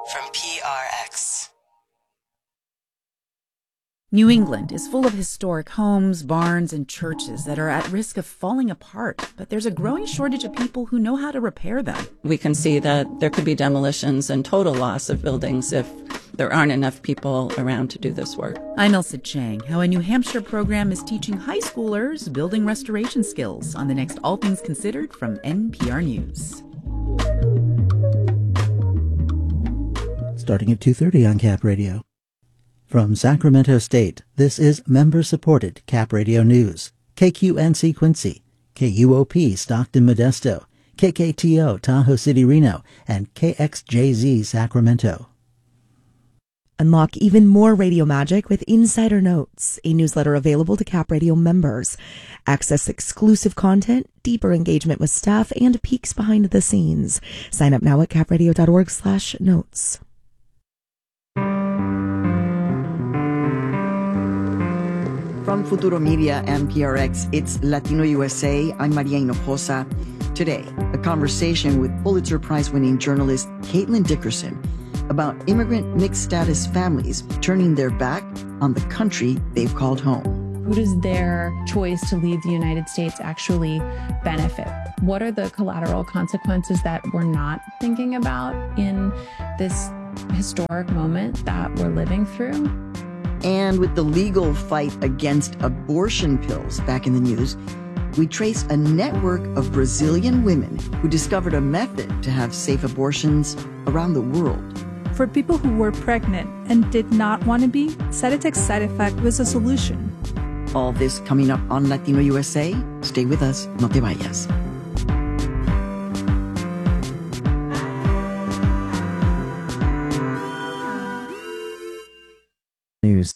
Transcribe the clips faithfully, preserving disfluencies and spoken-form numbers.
from P R X. New England is full of historic homes, barns, and churches that are at risk of falling apart, but there's a growing shortage of people who know how to repair them. We can see that there could be demolitions and total loss of buildings if there aren't enough people around to do this work. I'm Elsa Chang. How a New Hampshire program is teaching high schoolers building restoration skills on the next All Things Considered from N P R News. Starting at two thirty on Cap Radio. From Sacramento State, this is member-supported Cap Radio News. K Q N C Quincy, K U O P Stockton Modesto, K K T O Tahoe City Reno, and K X J Z Sacramento. Unlock even more radio magic with Insider Notes, a newsletter available to Cap Radio members. Access exclusive content, deeper engagement with staff, and peeks behind the scenes. Sign up now at capradio.org slash notes. From Futuro Media and P R X, it's Latino U S A. I'm Maria Hinojosa. Today, a conversation with Pulitzer Prize-winning journalist Caitlin Dickerson about immigrant mixed-status families turning their back on the country they've called home. Who does their choice to leave the United States actually benefit? What are the collateral consequences that we're not thinking about in this historic moment that we're living through? And with the legal fight against abortion pills back in the news, we trace a network of Brazilian women who discovered a method to have safe abortions around the world. For people who were pregnant and did not want to be, Cytotec's side effect was a solution. All this coming up on Latino U S A. Stay with us, no te vayas. News.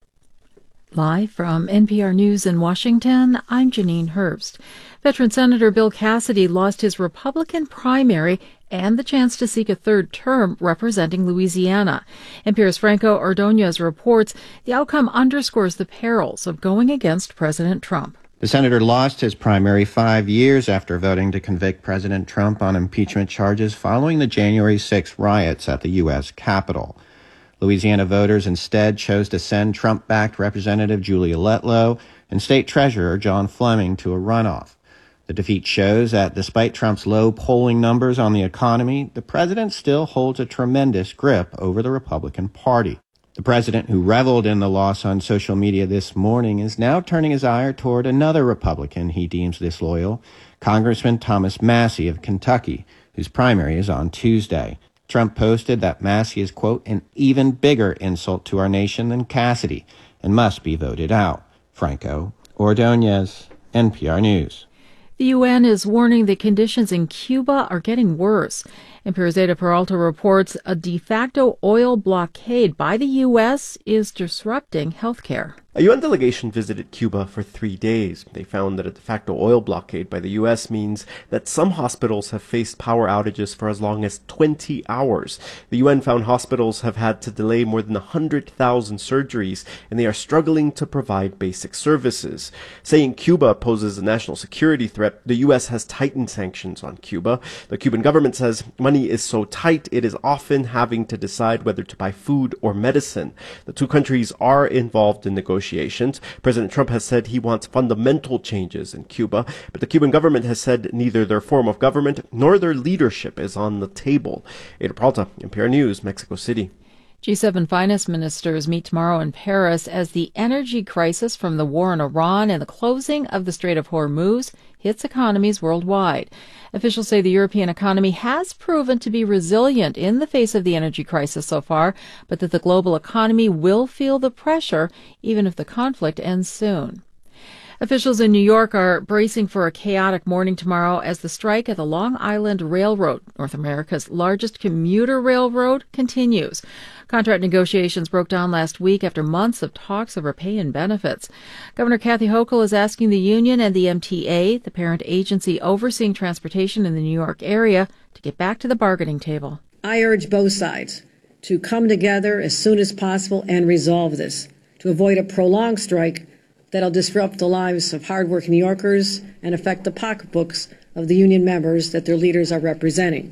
Live from N P R News in Washington, I'm Janine Herbst. Veteran Senator Bill Cassidy lost his Republican primary and the chance to seek a third term representing Louisiana. N P R's Franco Ordonez reports the outcome underscores the perils of going against President Trump. The senator lost his primary five years after voting to convict President Trump on impeachment charges following the January sixth riots at the U S Capitol. Louisiana voters instead chose to send Trump-backed Representative Julia Letlow and State Treasurer John Fleming to a runoff. The defeat shows that despite Trump's low polling numbers on the economy, the president still holds a tremendous grip over the Republican Party. The president, who reveled in the loss on social media this morning, is now turning his ire toward another Republican he deems disloyal, Congressman Thomas Massie of Kentucky, whose primary is on Tuesday. Trump posted that Massie is, quote, an even bigger insult to our nation than Cassidy and must be voted out. Franco Ordonez, N P R News. The U N is warning that conditions in Cuba are getting worse. N P R's Ada Peralta reports a de facto oil blockade by the U S is disrupting health care. A U N delegation visited Cuba for three days. They found that a de facto oil blockade by the U S means that some hospitals have faced power outages for as long as twenty hours. The U N found hospitals have had to delay more than one hundred thousand surgeries, and they are struggling to provide basic services. Saying Cuba poses a national security threat, the U S has tightened sanctions on Cuba. The Cuban government says money is so tight it is often having to decide whether to buy food or medicine. The two countries are involved in negotiations. President Trump has said he wants fundamental changes in Cuba, but the Cuban government has said neither their form of government nor their leadership is on the table. Ada Peralta, N P R News, Mexico City. G seven finance ministers meet tomorrow in Paris as the energy crisis from the war in Iran and the closing of the Strait of Hormuz hits economies worldwide. Officials say the European economy has proven to be resilient in the face of the energy crisis so far, but that the global economy will feel the pressure even if the conflict ends soon. Officials in New York are bracing for a chaotic morning tomorrow as the strike at the Long Island Railroad, North America's largest commuter railroad, continues. Contract negotiations broke down last week after months of talks over pay and benefits. Governor Kathy Hochul is asking the union and the M T A, the parent agency overseeing transportation in the New York area, to get back to the bargaining table. I urge both sides to come together as soon as possible and resolve this, to avoid a prolonged strike that'll disrupt the lives of hardworking New Yorkers and affect the pocketbooks of the union members that their leaders are representing.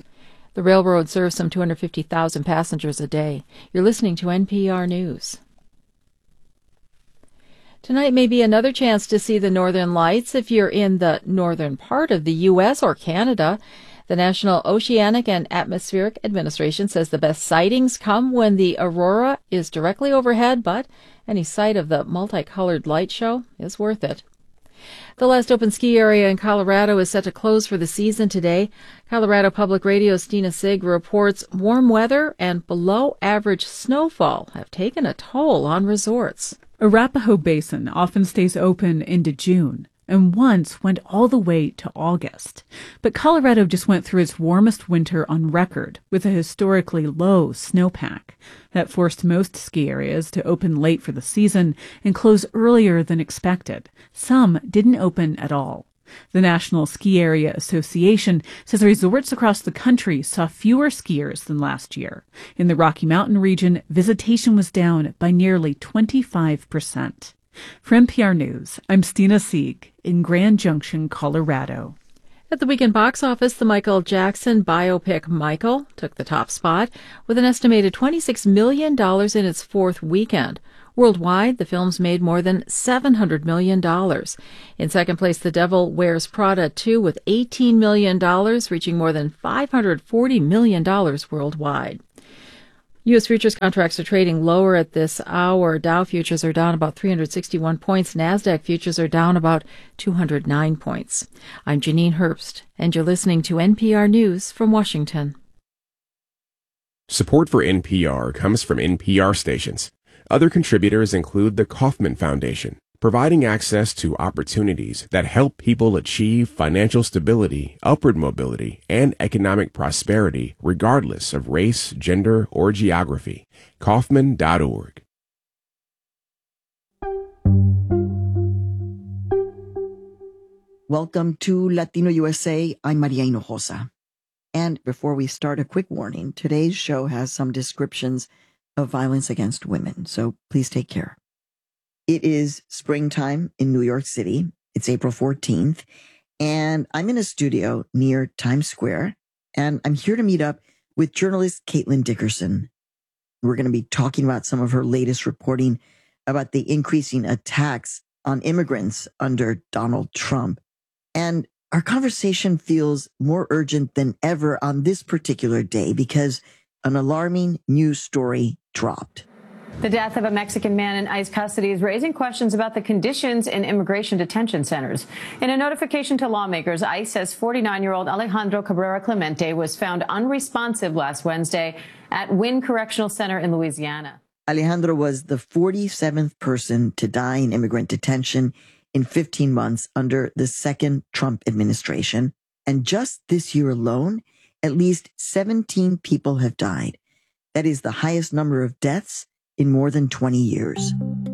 The railroad serves some two hundred fifty thousand passengers a day. You're listening to N P R News. Tonight may be another chance to see the northern lights if you're in the northern part of the U S or Canada. The National Oceanic and Atmospheric Administration says the best sightings come when the aurora is directly overhead, but any sight of the multicolored light show is worth it. The last open ski area in Colorado is set to close for the season today. Colorado Public Radio's Stina Sig reports warm weather and below-average snowfall have taken a toll on resorts. Arapahoe Basin often stays open into June, and once went all the way to August. But Colorado just went through its warmest winter on record with a historically low snowpack. That forced most ski areas to open late for the season and close earlier than expected. Some didn't open at all. The National Ski Area Association says resorts across the country saw fewer skiers than last year. In the Rocky Mountain region, visitation was down by nearly twenty-five percent. For N P R News, I'm Stina Sieg in Grand Junction, Colorado. At the weekend box office, the Michael Jackson biopic Michael took the top spot with an estimated twenty-six million dollars in its fourth weekend. Worldwide, the film's made more than seven hundred million dollars. In second place, The Devil Wears Prada two with eighteen million dollars, reaching more than five hundred forty million dollars worldwide. U S futures contracts are trading lower at this hour. Dow futures are down about three hundred sixty-one points. NASDAQ futures are down about two hundred nine points. I'm Janine Herbst, and you're listening to N P R News from Washington. Support for N P R comes from N P R stations. Other contributors include the Kauffman Foundation, providing access to opportunities that help people achieve financial stability, upward mobility, and economic prosperity regardless of race, gender, or geography. Kauffman dot org. Welcome to Latino U S A. I'm Maria Hinojosa. And before we start, a quick warning. Today's show has some descriptions of violence against women, so please take care. It is springtime in New York City. It's April fourteenth, and I'm in a studio near Times Square, and I'm here to meet up with journalist Caitlin Dickerson. We're going to be talking about some of her latest reporting about the increasing attacks on immigrants under Donald Trump. And our conversation feels more urgent than ever on this particular day because an alarming news story dropped. The death of a Mexican man in ICE custody is raising questions about the conditions in immigration detention centers. In a notification to lawmakers, ICE says forty-nine-year-old Alejandro Cabrera Clemente was found unresponsive last Wednesday at Wynn Correctional Center in Louisiana. Alejandro was the forty-seventh person to die in immigrant detention in fifteen months under the second Trump administration. And just this year alone, at least seventeen people have died. That is the highest number of deaths in more than twenty years.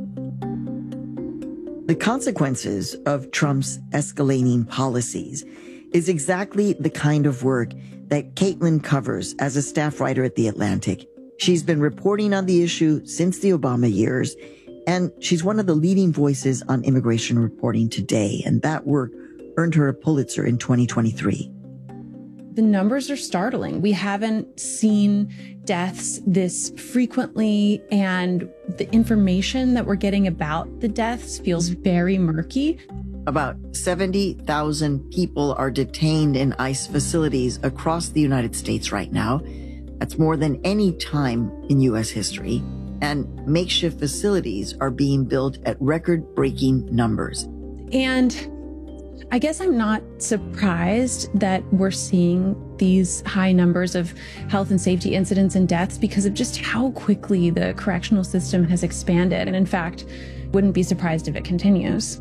The consequences of Trump's escalating policies is exactly the kind of work that Caitlin covers as a staff writer at The Atlantic. She's been reporting on the issue since the Obama years, and she's one of the leading voices on immigration reporting today, and that work earned her a Pulitzer in twenty twenty-three. The numbers are startling. We haven't seen deaths this frequently, and the information that we're getting about the deaths feels very murky. About seventy thousand people are detained in ICE facilities across the United States right now. That's more than any time in U S history. And makeshift facilities are being built at record-breaking numbers. And I guess I'm not surprised that we're seeing these high numbers of health and safety incidents and deaths because of just how quickly the correctional system has expanded. And in fact, wouldn't be surprised if it continues.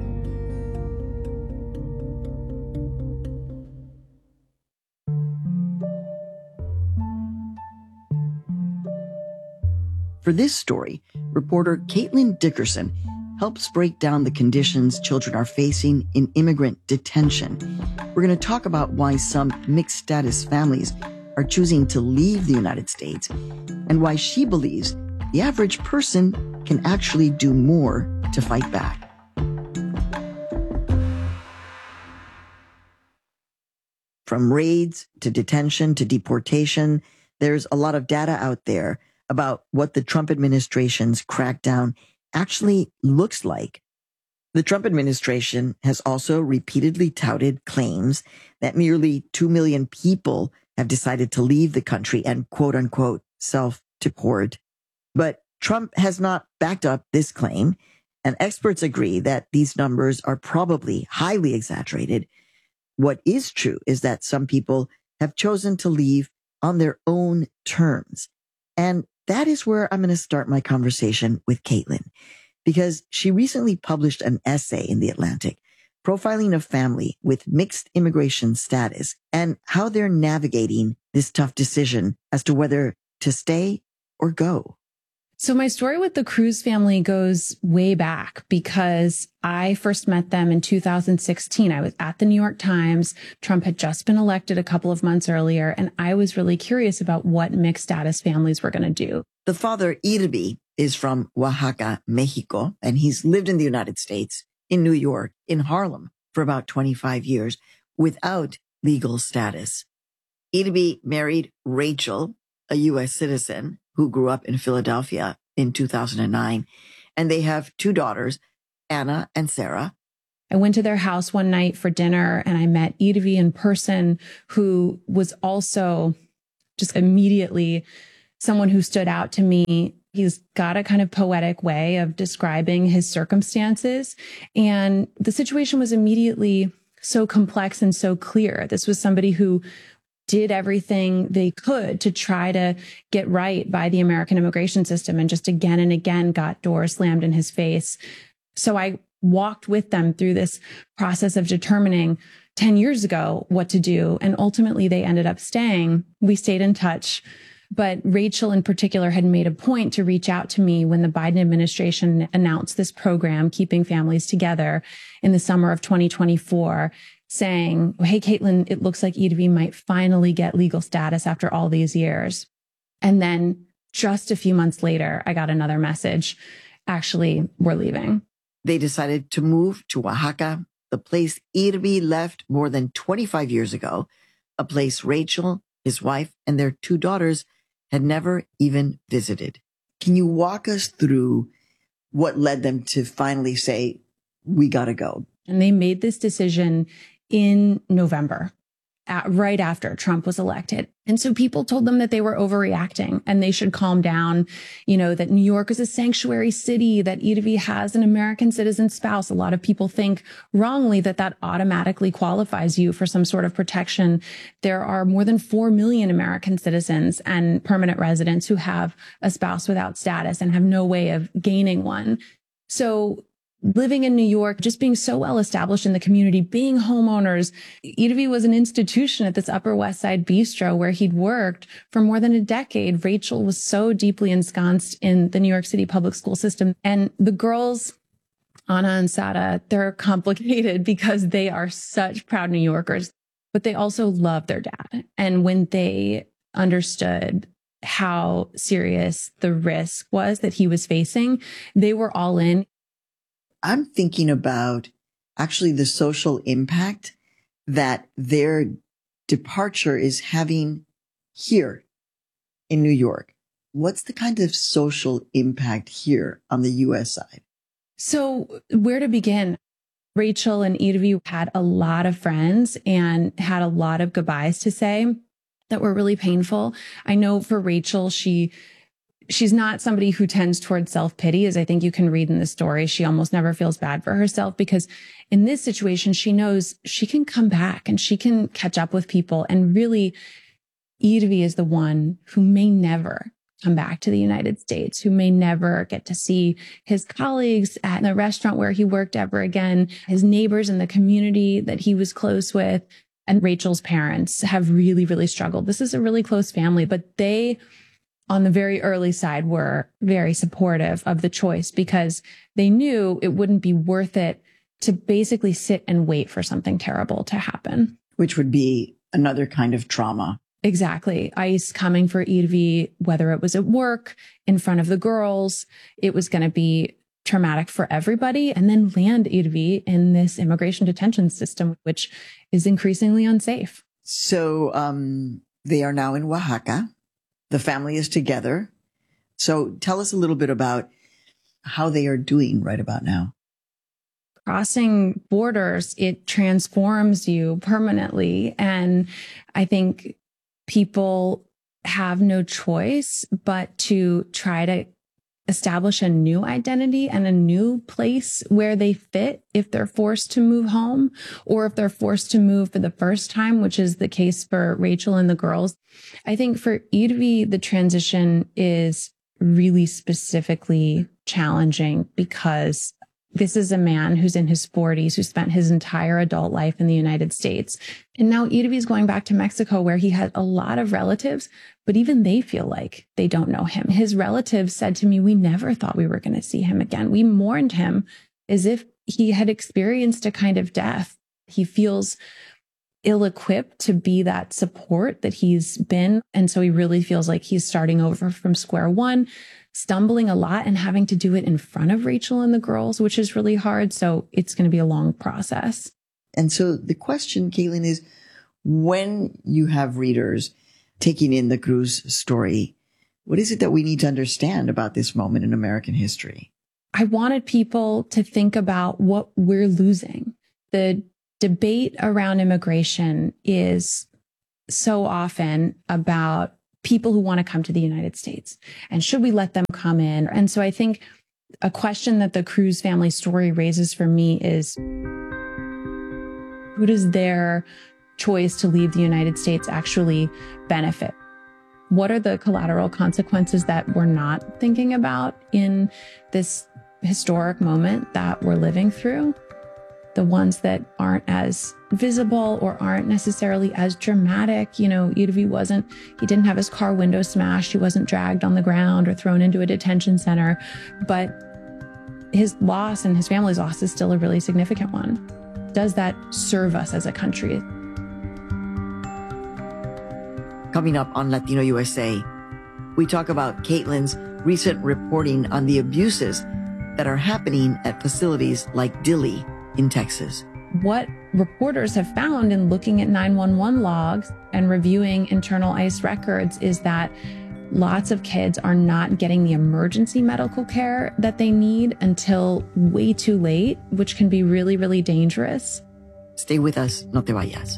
For this story, reporter Caitlin Dickerson helps break down the conditions children are facing in immigrant detention. We're going to talk about why some mixed status families are choosing to leave the United States and why she believes the average person can actually do more to fight back. from raids to detention to deportation. There's a lot of data out there about what the Trump administration's crackdown actually looks like. The Trump administration has also repeatedly touted claims that nearly two million people have decided to leave the country and quote unquote self-deport. But Trump has not backed up this claim, and experts agree that these numbers are probably highly exaggerated. What is true is that some people have chosen to leave on their own terms. And that is where I'm going to start my conversation with Caitlin, because she recently published an essay in The Atlantic profiling a family with mixed immigration status and how they're navigating this tough decision as to whether to stay or go. So my story with the Cruz family goes way back because I first met them in two thousand sixteen. I was at the New York Times. Trump had just been elected a couple of months earlier, and I was really curious about what mixed status families were going to do. The father, Irvi, is from Oaxaca, Mexico, and he's lived in the United States, in New York, in Harlem, for about twenty-five years without legal status. Irvi married Rachel, a U S citizen, who grew up in Philadelphia in two thousand nine. And they have two daughters, Anna and Sarah. I went to their house one night for dinner and I met Irvi in person, who was also just immediately someone who stood out to me. He's got a kind of poetic way of describing his circumstances. And the situation was immediately so complex and so clear. This was somebody who did everything they could to try to get right by the American immigration system and just again and again got doors slammed in his face. So I walked with them through this process of determining ten years ago what to do. And ultimately they ended up staying. We stayed in touch. But Rachel in particular had made a point to reach out to me when the Biden administration announced this program, Keeping Families Together, in the summer of twenty twenty-four, saying, hey, Caitlin, it looks like Irvi might finally get legal status after all these years. And then just a few months later, I got another message. Actually, we're leaving. They decided to move to Oaxaca, the place Irvi left more than twenty-five years ago, a place Rachel, his wife, and their two daughters had never even visited. Can you walk us through what led them to finally say, we got to go? And they made this decision in November, at, right after Trump was elected. And so people told them that they were overreacting and they should calm down, you know, that New York is a sanctuary city, that Irvi has an American citizen spouse. A lot of people think wrongly that that automatically qualifies you for some sort of protection. There are more than four million American citizens and permanent residents who have a spouse without status and have no way of gaining one. So living in New York, just being so well established in the community, being homeowners. Irvi was an institution at this Upper West Side bistro where he'd worked for more than a decade. Rachel was so deeply ensconced in the New York City public school system. And the girls, Anna and Sara, they're complicated because they are such proud New Yorkers, but they also love their dad. And when they understood how serious the risk was that he was facing, they were all in. I'm thinking about actually the social impact that their departure is having here in New York. What's the kind of social impact here on the U S side? So where to begin? Rachel and Irvi had a lot of friends and had a lot of goodbyes to say that were really painful. I know for Rachel, she She's not somebody who tends towards self-pity, as I think you can read in the story. She almost never feels bad for herself because in this situation, she knows she can come back and she can catch up with people. And really, Irvi is the one who may never come back to the United States, who may never get to see his colleagues at the restaurant where he worked ever again, his neighbors in the community that he was close with. And Rachel's parents have really, really struggled. This is a really close family, but they, on the very early side, were very supportive of the choice because they knew it wouldn't be worth it to basically sit and wait for something terrible to happen. Which would be another kind of trauma. Exactly. ICE coming for Irvi, whether it was at work, in front of the girls, it was going to be traumatic for everybody, and then land Irvi in this immigration detention system, which is increasingly unsafe. So um, they are now in Oaxaca. The family is together. So tell us a little bit about how they are doing right about now. Crossing borders, it transforms you permanently. And I think people have no choice but to try to establish a new identity and a new place where they fit if they're forced to move home or if they're forced to move for the first time, which is the case for Rachel and the girls. I think for Irvi, the transition is really specifically challenging because this is a man who's in his forties, who spent his entire adult life in the United States. And now Irvi is going back to Mexico where he had a lot of relatives, but even they feel like they don't know him. His relatives said to me, we never thought we were going to see him again. We mourned him as if he had experienced a kind of death. He feels ill-equipped to be that support that he's been. And so he really feels like he's starting over from square one, stumbling a lot and having to do it in front of Rachel and the girls, which is really hard. So it's going to be a long process. And so the question, Caitlin, is when you have readers taking in the Cruz story, what is it that we need to understand about this moment in American history? I wanted people to think about what we're losing. The debate around immigration is so often about people who want to come to the United States and should we let them come in? And so I think a question that the Cruz family story raises for me is, who does their choice to leave the United States actually benefit? What are the collateral consequences that we're not thinking about in this historic moment that we're living through? The ones that aren't as visible or aren't necessarily as dramatic. You know, Irvi wasn't, he didn't have his car window smashed. He wasn't dragged on the ground or thrown into a detention center. But his loss and his family's loss is still a really significant one. Does that serve us as a country? Coming up on Latino U S A, we talk about Caitlin's recent reporting on the abuses that are happening at facilities like Dilley in Texas. What reporters have found in looking at nine one one logs and reviewing internal ICE records is that lots of kids are not getting the emergency medical care that they need until way too late, which can be really, really dangerous. Stay with us, no te vayas.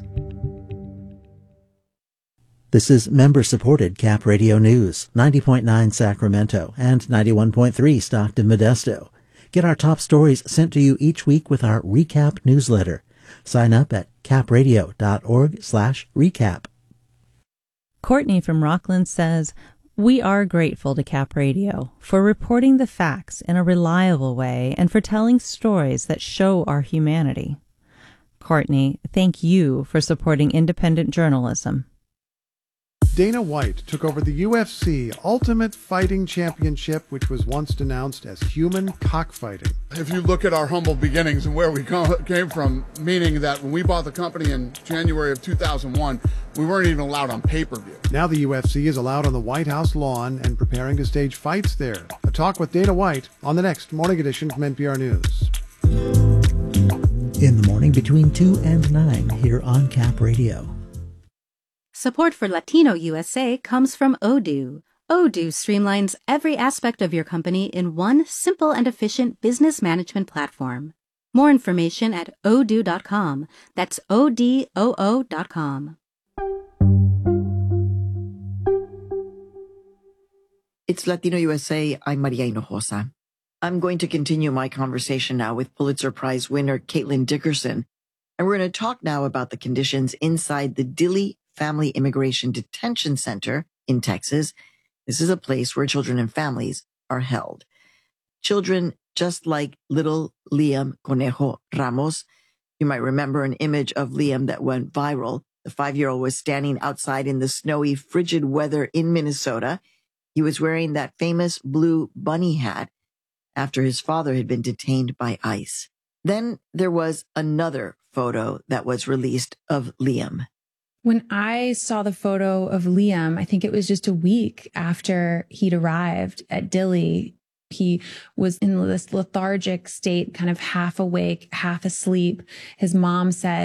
This is member-supported Cap Radio News, ninety point nine Sacramento and ninety-one point three Stockton Modesto. Get our top stories sent to you each week with our Recap newsletter. Sign up at capradio.org slash recap. Courtney from Rockland says, we are grateful to Cap Radio for reporting the facts in a reliable way and for telling stories that show our humanity. Courtney, thank you for supporting independent journalism. Dana White took over the U F C Ultimate Fighting Championship, which was once denounced as human cockfighting. If you look at our humble beginnings and where we came from, meaning that when we bought the company in January of two thousand one, we weren't even allowed on pay-per-view. Now the U F C is allowed on the White House lawn and preparing to stage fights there. A talk with Dana White on the next Morning Edition from N P R News. In the morning between two and nine here on Cap Radio. Support for Latino U S A comes from Odoo. Odoo streamlines every aspect of your company in one simple and efficient business management platform. More information at odoo dot com. That's O D O O dot com. It's Latino U S A. I'm Maria Hinojosa. I'm going to continue my conversation now with Pulitzer Prize winner Caitlin Dickerson. And we're going to talk now about the conditions inside the Dilley Family Immigration Detention Center in Texas. This is a place where children and families are held. Children just like little Liam Conejo Ramos. You might remember an image of Liam that went viral. The five-year-old was standing outside in the snowy, frigid weather in Minnesota. He was wearing that famous blue bunny hat after his father had been detained by ICE. Then there was another photo that was released of Liam. When I saw the photo of Liam, I think it was just a week after he'd arrived at Dilley. He was in this lethargic state, kind of half awake, half asleep. His mom said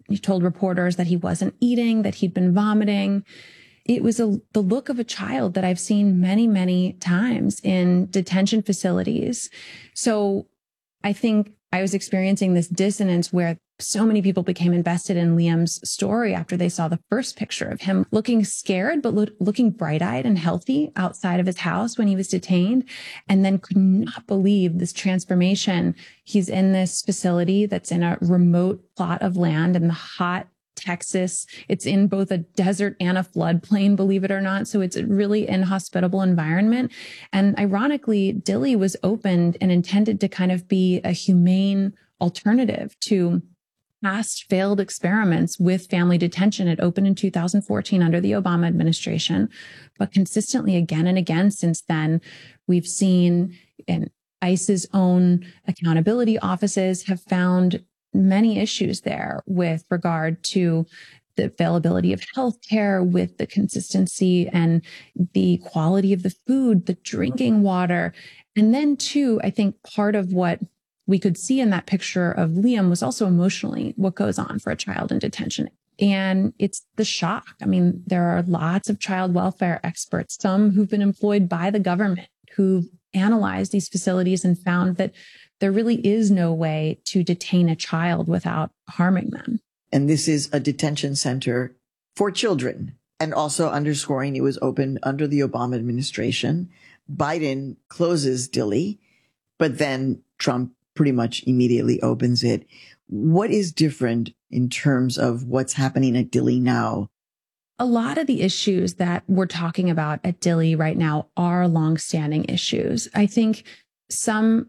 he told reporters that he wasn't eating, that he'd been vomiting. It was a, the look of a child that I've seen many, many times in detention facilities. So I think I was experiencing this dissonance where so many people became invested in Liam's story after they saw the first picture of him looking scared, but lo- looking bright-eyed and healthy outside of his house when he was detained, and then could not believe this transformation. He's in this facility that's in a remote plot of land in the hot Texas. It's in both a desert and a floodplain, believe it or not. So it's a really inhospitable environment. And ironically, Dilley was opened and intended to kind of be a humane alternative to past failed experiments with family detention. It opened in two thousand fourteen under the Obama administration, but consistently again and again since then, we've seen in ICE's own accountability offices have found many issues there with regard to the availability of healthcare, with the consistency and the quality of the food, the drinking water. And then too, I think part of what we could see in that picture of Liam was also emotionally what goes on for a child in detention. And it's the shock. I mean, there are lots of child welfare experts, some who've been employed by the government, who've analyzed these facilities and found that there really is no way to detain a child without harming them. And this is a detention center for children, and also underscoring it was opened under the Obama administration. Biden closes Dilley, but then Trump pretty much immediately opens it. What is different in terms of what's happening at Dilley now? A lot of the issues that we're talking about at Dilley right now are longstanding issues. I think some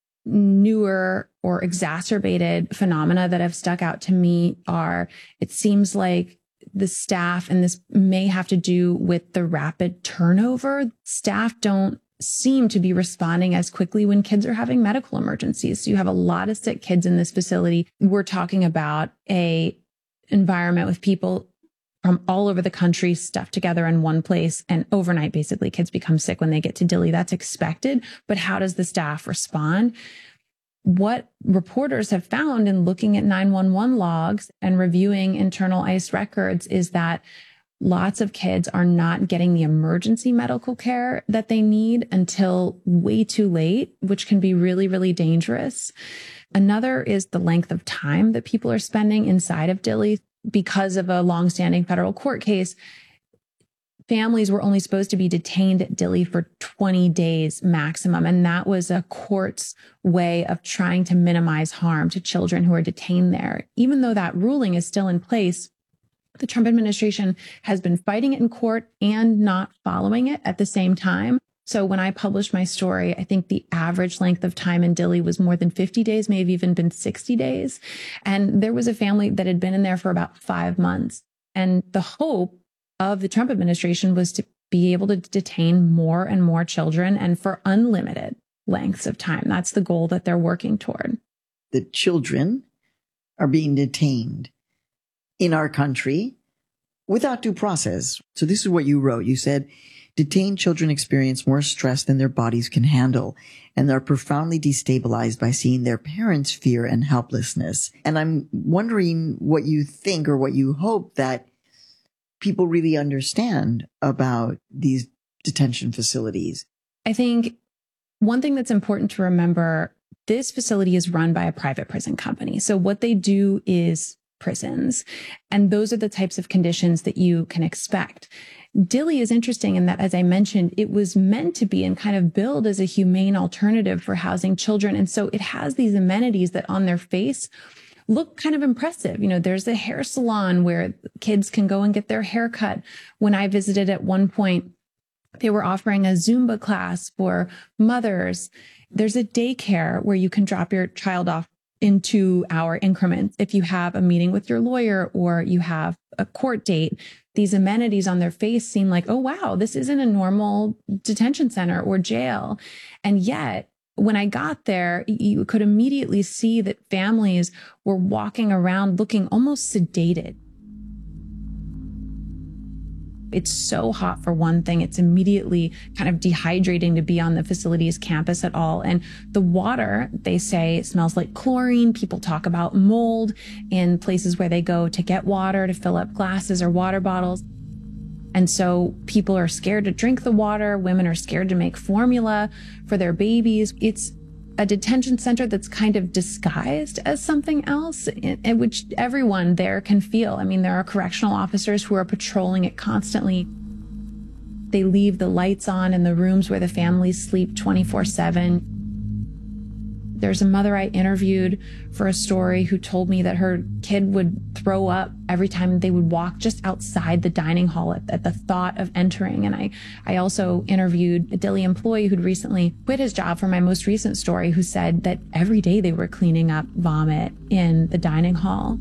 newer or exacerbated phenomena that have stuck out to me are, it seems like the staff, and this may have to do with the rapid turnover, staff don't seem to be responding as quickly when kids are having medical emergencies. So you have a lot of sick kids in this facility. We're talking about a environment with people from all over the country stuffed together in one place, and overnight, basically, kids become sick when they get to Dilley. That's expected. But how does the staff respond? What reporters have found in looking at nine one one logs and reviewing internal ICE records is that lots of kids are not getting the emergency medical care that they need until way too late, which can be really, really dangerous. Another is the length of time that people are spending inside of Dilley. Because of a longstanding federal court case, families were only supposed to be detained at Dilley for twenty days maximum. And that was a court's way of trying to minimize harm to children who are detained there. Even though that ruling is still in place, the Trump administration has been fighting it in court and not following it at the same time. So when I published my story, I think the average length of time in Dilley was more than fifty days, maybe even been sixty days. And there was a family that had been in there for about five months. And the hope of the Trump administration was to be able to detain more and more children, and for unlimited lengths of time. That's the goal that they're working toward. The children are being detained in our country without due process. So this is what you wrote. You said, detained children experience more stress than their bodies can handle, and they're profoundly destabilized by seeing their parents' fear and helplessness. And I'm wondering what you think, or what you hope that people really understand about these detention facilities. I think one thing that's important to remember, this facility is run by a private prison company. So what they do is prisons, and those are the types of conditions that you can expect. Dilley is interesting in that, as I mentioned, it was meant to be and kind of billed as a humane alternative for housing children. And so it has these amenities that on their face look kind of impressive. You know, there's a hair salon where kids can go and get their hair cut. When I visited at one point, they were offering a Zumba class for mothers. There's a daycare where you can drop your child off in two hour increments. If you have a meeting with your lawyer or you have a court date, these amenities on their face seem like, oh, wow, this isn't a normal detention center or jail. And yet, when I got there, you could immediately see that families were walking around looking almost sedated. It's so hot for one thing. It's immediately kind of dehydrating to be on the facility's campus at all. And the water, they say, smells like chlorine. People talk about mold in places where they go to get water, to fill up glasses or water bottles. And so people are scared to drink the water. Women are scared to make formula for their babies. It's a detention center that's kind of disguised as something else, in, in which everyone there can feel. I mean, there are correctional officers who are patrolling it constantly. They leave the lights on in the rooms where the families sleep twenty-four seven. There's a mother I interviewed for a story who told me that her kid would throw up every time they would walk just outside the dining hall at, at the thought of entering. And I, I also interviewed a Dilley employee who'd recently quit his job for my most recent story, who said that every day they were cleaning up vomit in the dining hall.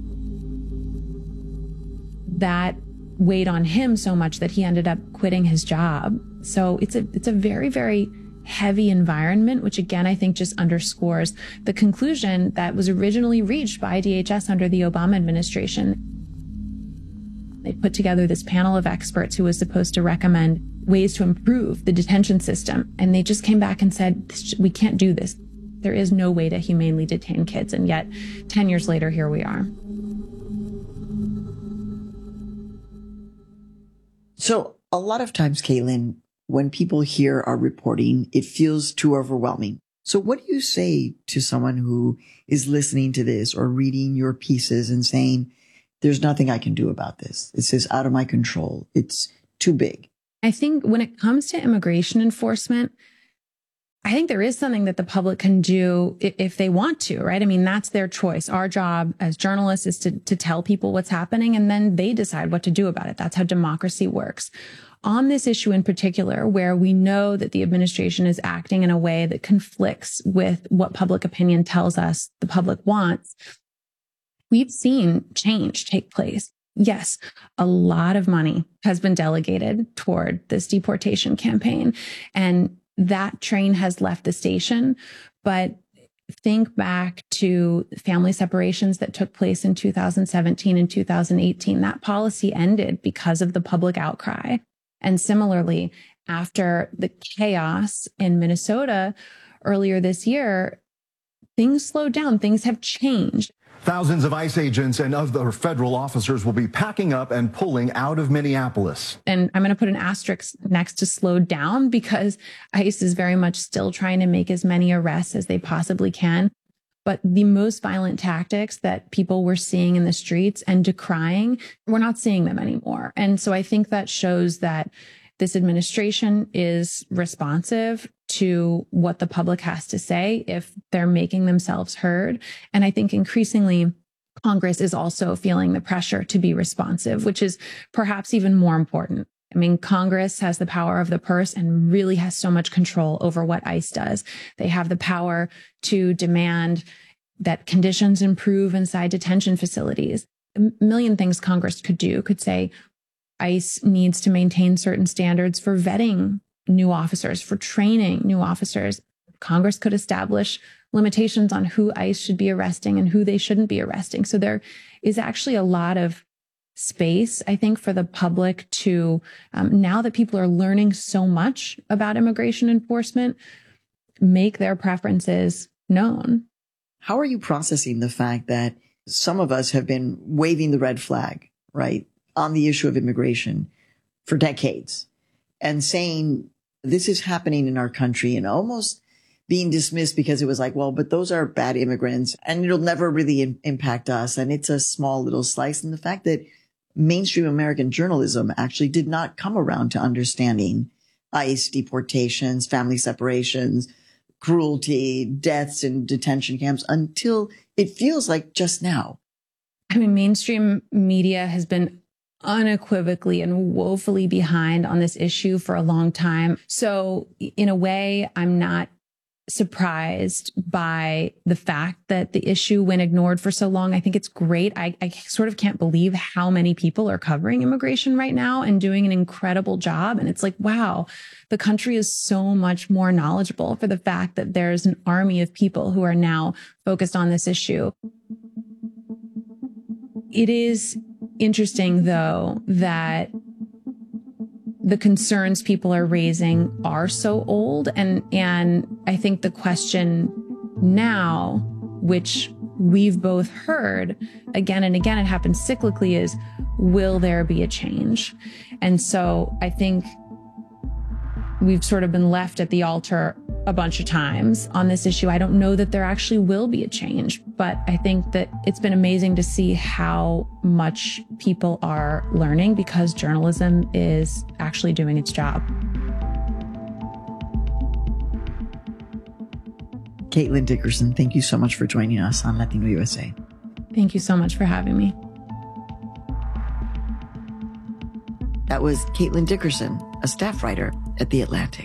That weighed on him so much that he ended up quitting his job. So it's a, it's a very, very heavy environment, which again, I think just underscores the conclusion that was originally reached by D H S under the Obama administration. They put together this panel of experts who was supposed to recommend ways to improve the detention system. And they just came back and said, we can't do this. There is no way to humanely detain kids. And yet ten years later, here we are. So a lot of times, Caitlin, when people hear our reporting, it feels too overwhelming. So what do you say to someone who is listening to this or reading your pieces and saying, there's nothing I can do about this. This is out of my control. It's too big. I think when it comes to immigration enforcement, I think there is something that the public can do if they want to, right? I mean, that's their choice. Our job as journalists is to, to tell people what's happening, and then they decide what to do about it. That's how democracy works. On this issue in particular, where we know that the administration is acting in a way that conflicts with what public opinion tells us the public wants, we've seen change take place. Yes, a lot of money has been delegated toward this deportation campaign, and that train has left the station. But think back to family separations that took place in two thousand seventeen and two thousand eighteen. That policy ended because of the public outcry. And similarly, after the chaos in Minnesota earlier this year, things slowed down. Things have changed. Thousands of ICE agents and other federal officers will be packing up and pulling out of Minneapolis. And I'm going to put an asterisk next to slowed down, because ICE is very much still trying to make as many arrests as they possibly can. But the most violent tactics that people were seeing in the streets and decrying, we're not seeing them anymore. And so I think that shows that this administration is responsive to what the public has to say if they're making themselves heard. And I think increasingly, Congress is also feeling the pressure to be responsive, which is perhaps even more important. I mean, Congress has the power of the purse and really has so much control over what ICE does. They have the power to demand that conditions improve inside detention facilities. A million things Congress could do, could say ICE needs to maintain certain standards for vetting new officers, for training new officers. Congress could establish limitations on who ICE should be arresting and who they shouldn't be arresting. So there is actually a lot of space, I think, for the public to, um, now that people are learning so much about immigration enforcement, make their preferences known. How are you processing the fact that some of us have been waving the red flag, right, on the issue of immigration for decades and saying this is happening in our country and almost being dismissed because it was like, well, but those are bad immigrants and it'll never really in- impact us. And it's a small little slice. And the fact that mainstream American journalism actually did not come around to understanding ICE deportations, family separations, cruelty, deaths in detention camps until it feels like just now. I mean, mainstream media has been unequivocally and woefully behind on this issue for a long time. So in a way, I'm not surprised by the fact that the issue went ignored for so long. I think it's great. I, I sort of can't believe how many people are covering immigration right now and doing an incredible job. And it's like, wow, the country is so much more knowledgeable for the fact that there's an army of people who are now focused on this issue. It is interesting, though, that the concerns people are raising are so old. And, and I think the question now, which we've both heard again and again, it happens cyclically, is will there be a change? And so I think we've sort of been left at the altar a bunch of times on this issue. I don't know that there actually will be a change, but I think that it's been amazing to see how much people are learning because journalism is actually doing its job. Caitlin Dickerson, thank you so much for joining us on Latino U S A. Thank you so much for having me. That was Caitlin Dickerson, a staff writer at The Atlantic.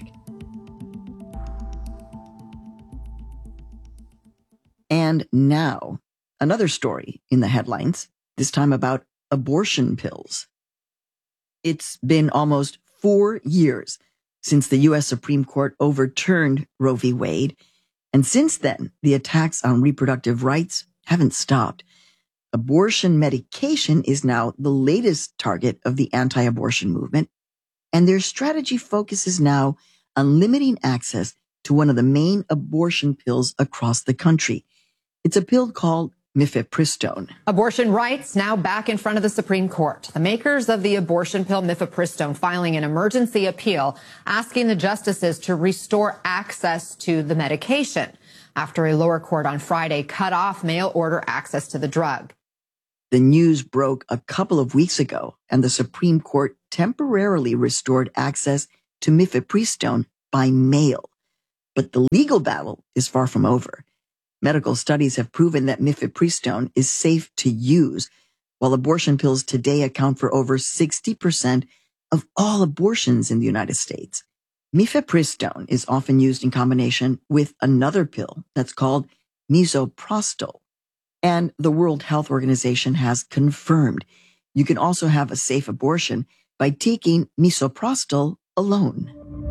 And now, another story in the headlines, this time about abortion pills. It's been almost four years since the U S Supreme Court overturned Roe v. Wade, and since then, the attacks on reproductive rights haven't stopped. Abortion medication is now the latest target of the anti-abortion movement, and their strategy focuses now on limiting access to one of the main abortion pills across the country. It's a pill called mifepristone. Abortion rights now back in front of the Supreme Court. The makers of the abortion pill mifepristone filing an emergency appeal asking the justices to restore access to the medication after a lower court on Friday cut off mail order access to the drug. The news broke a couple of weeks ago, and the Supreme Court temporarily restored access to mifepristone by mail. But the legal battle is far from over. Medical studies have proven that mifepristone is safe to use, while abortion pills today account for over sixty percent of all abortions in the United States. Mifepristone is often used in combination with another pill that's called misoprostol. And the World Health Organization has confirmed you can also have a safe abortion by taking misoprostol alone.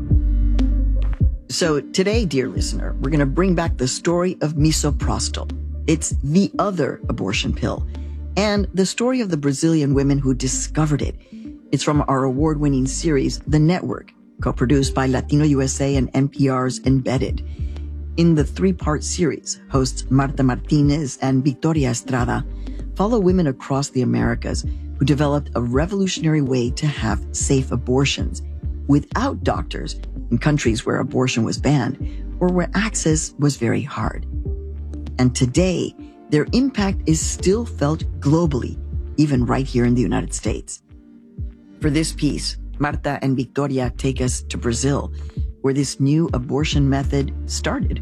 So today, dear listener, we're going to bring back the story of misoprostol. It's the other abortion pill, and the story of the Brazilian women who discovered it. It's from our award-winning series, The Network, co-produced by Latino U S A and N P R's Embedded. In the three-part series, hosts Marta Martinez and Victoria Estrada follow women across the Americas who developed a revolutionary way to have safe abortions without doctors in countries where abortion was banned or where access was very hard. And today, their impact is still felt globally, even right here in the United States. For this piece, Marta and Victoria take us to Brazil, where this new abortion method started.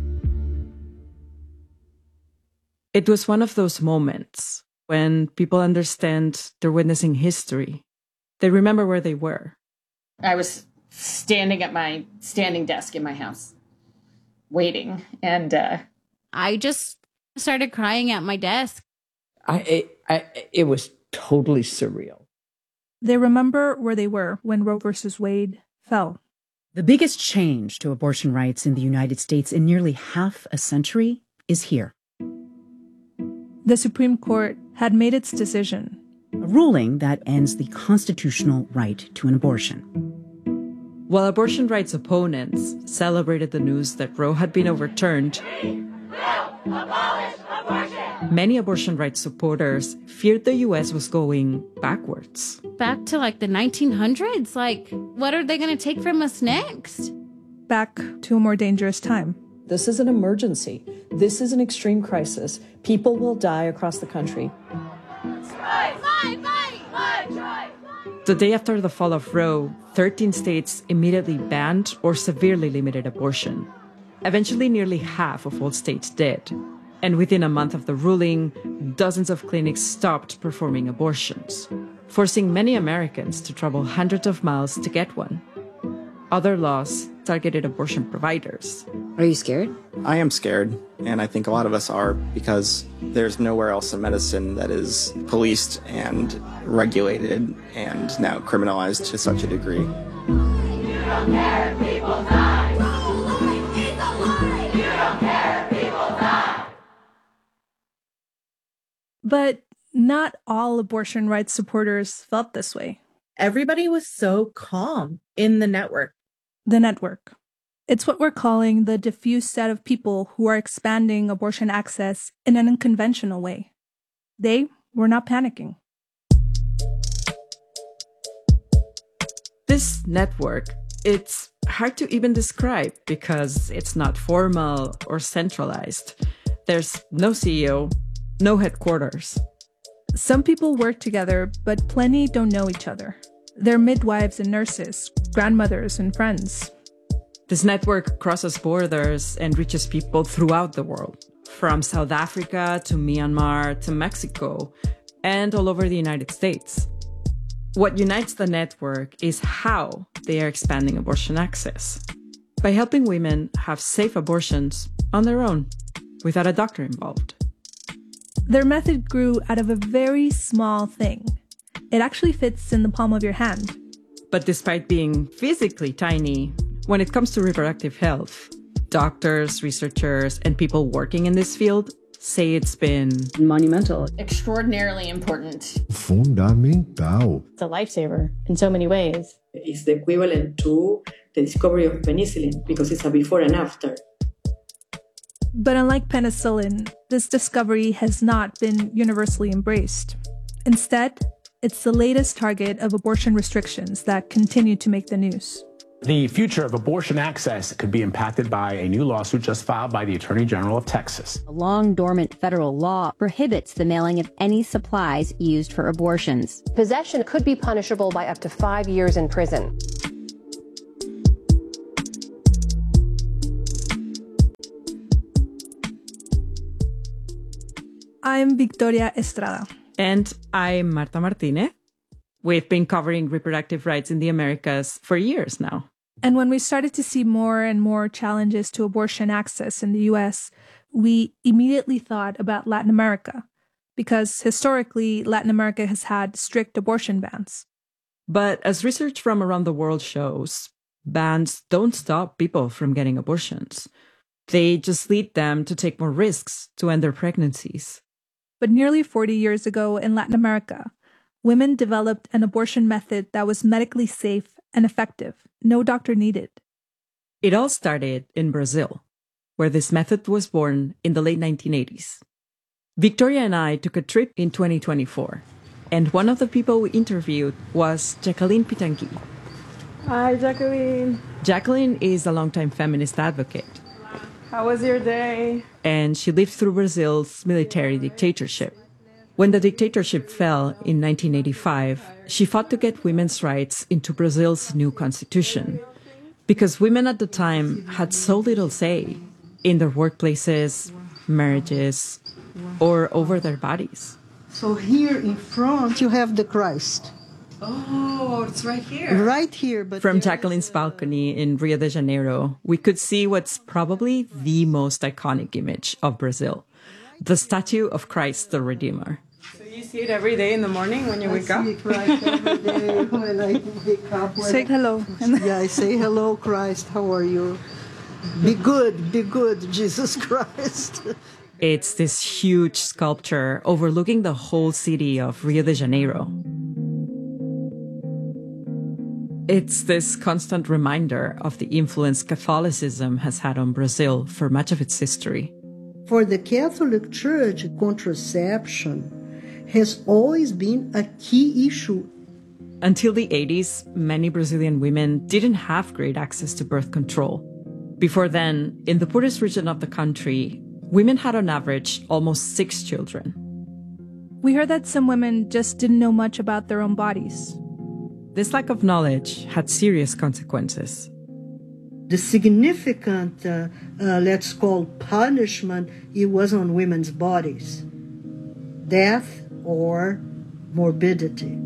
It was one of those moments when people understand they're witnessing history. They remember where they were. I was standing at my standing desk in my house, waiting, and uh, I just started crying at my desk. I, it, I, it was totally surreal. They remember where they were when Roe versus Wade fell. The biggest change to abortion rights in the United States in nearly half a century is here. The Supreme Court had made its decision. A ruling that ends the constitutional right to an abortion. While abortion rights opponents celebrated the news that Roe had been overturned, many abortion rights supporters feared the U S was going backwards. Back to like the nineteen hundreds? Like, what are they going to take from us next? Back to a more dangerous time. This is an emergency. This is an extreme crisis. People will die across the country. The day after the fall of Roe, thirteen states immediately banned or severely limited abortion. Eventually, nearly half of all states did. And within a month of the ruling, dozens of clinics stopped performing abortions, forcing many Americans to travel hundreds of miles to get one. Other laws targeted abortion providers. Are you scared? I am scared, and I think a lot of us are, because there's nowhere else in medicine that is policed and regulated and now criminalized to such a degree. You don't care if people die. You don't care if people die. But not all abortion rights supporters felt this way. everybody was so calm in the network. The network. It's what we're calling the diffuse set of people who are expanding abortion access in an unconventional way. They were not panicking. This network, it's hard to even describe because it's not formal or centralized. There's no C E O, no headquarters. Some people work together, but plenty don't know each other. They're midwives and nurses, grandmothers and friends. This network crosses borders and reaches people throughout the world, from South Africa to Myanmar to Mexico, and all over the United States. What unites the network is how they are expanding abortion access, by helping women have safe abortions on their own, without a doctor involved. Their method grew out of a very small thing. It actually fits in the palm of your hand. But despite being physically tiny, when it comes to reproductive health, doctors, researchers, and people working in this field say it's been monumental, extraordinarily important, fundamental. It's a lifesaver in so many ways. It's the equivalent to the discovery of penicillin because it's a before and after. But unlike penicillin, this discovery has not been universally embraced. Instead, it's the latest target of abortion restrictions that continue to make the news. The future of abortion access could be impacted by a new lawsuit just filed by the Attorney General of Texas. A long-dormant federal law prohibits the mailing of any supplies used for abortions. Possession could be punishable by up to five years in prison. I'm Victoria Estrada. And I'm Marta Martinez. We've been covering reproductive rights in the Americas for years now. And when we started to see more and more challenges to abortion access in the U S, we immediately thought about Latin America, because historically, Latin America has had strict abortion bans. But as research from around the world shows, bans don't stop people from getting abortions. They just lead them to take more risks to end their pregnancies. But nearly forty years ago in Latin America, women developed an abortion method that was medically safe and effective. No doctor needed. It all started in Brazil, where this method was born in the late nineteen eighties. Victoria and I took a trip in twenty twenty-four, and one of the people we interviewed was Jacqueline Pitangui. Hi, Jacqueline. Jacqueline is a longtime feminist advocate. How was your day? And she lived through Brazil's military dictatorship. When the dictatorship fell in nineteen eighty-five, she fought to get women's rights into Brazil's new constitution, because women at the time had so little say in their workplaces, marriages, or over their bodies. So here in front, you have the Christ. Oh, it's right here. Right here. But From Jacqueline's balcony in Rio de Janeiro, we could see what's probably the most iconic image of Brazil, the statue of Christ the Redeemer. So you see it every day in the morning when you wake up? I see Christ every day when I wake up. When say hello. Yeah, I say hello, Christ. How are you? Be good, be good, Jesus Christ. It's this huge sculpture overlooking the whole city of Rio de Janeiro. It's this constant reminder of the influence Catholicism has had on Brazil for much of its history. For the Catholic Church, contraception has always been a key issue. Until the eighties, many Brazilian women didn't have great access to birth control. Before then, in the poorest region of the country, women had on average almost six children. We heard that some women just didn't know much about their own bodies. This lack of knowledge had serious consequences. The significant, uh, uh, let's call punishment, it was on women's bodies. Death or morbidity.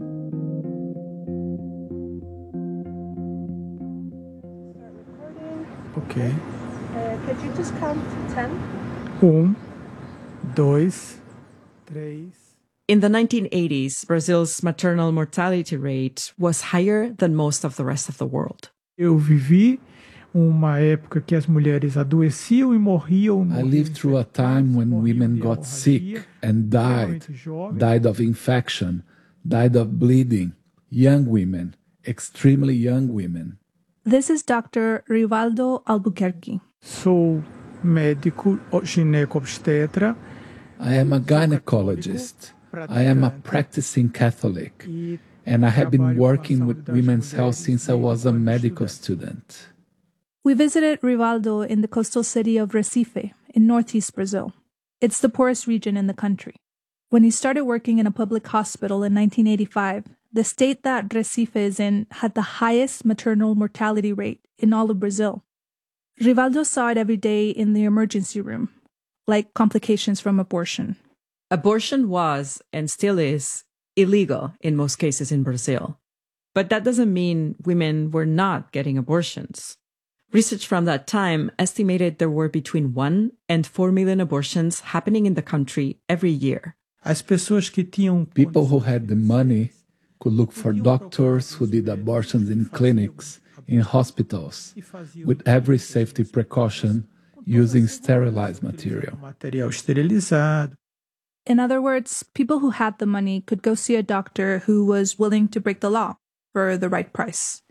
Okay. Uh, could you just count to ten? Um, dois, três. In the nineteen eighties, Brazil's maternal mortality rate was higher than most of the rest of the world. Eu vivi uma época que as mulheres adoeciam e morriam. I lived through a time when women got sick and died, died of infection, died of bleeding, young women, extremely young women. This is Doctor Rivaldo Albuquerque. Sou médico ginecobstetra. I am a gynecologist. I am a practicing Catholic, and I have been working with women's health since I was a medical student. We visited Rivaldo in the coastal city of Recife in northeast Brazil. It's the poorest region in the country. When he started working in a public hospital in nineteen eighty-five, the state that Recife is in had the highest maternal mortality rate in all of Brazil. Rivaldo saw it every day in the emergency room, like complications from abortion. Abortion was, and still is, illegal in most cases in Brazil. But that doesn't mean women were not getting abortions. Research from that time estimated there were between one and four million abortions happening in the country every year. As pessoas que tinham People who had the money could look for doctors who did abortions in clinics, in hospitals, with every safety precaution, using sterilized material. material esterilizado. In other words, people who had the money could go see a doctor who was willing to break the law for the right price.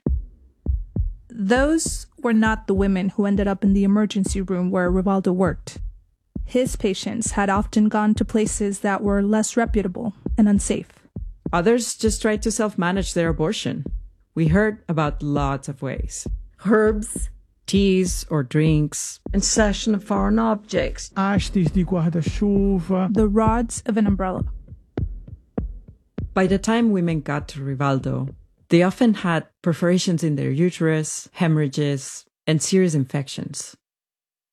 Those were not the women who ended up in the emergency room where Rivaldo worked. His patients had often gone to places that were less reputable and unsafe. Others just tried to self-manage their abortion. We heard about lots of ways. Herbs, teas or drinks, insertion of foreign objects, hastes de guarda-chuva, the rods of an umbrella. By the time women got to Rivaldo, they often had perforations in their uterus, hemorrhages, and serious infections.